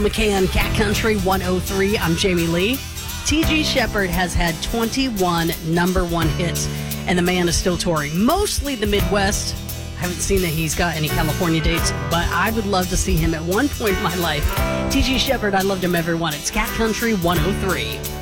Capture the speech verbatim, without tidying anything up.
McCann, Cat Country one oh three. I'm Jamie Lee. T G Shepherd has had twenty-one number one hits, and the man is still touring. Mostly the Midwest. I haven't seen that he's got any California dates, but I would love to see him at one point in my life. T G Shepherd, I loved him, everyone. It's Cat Country one oh three.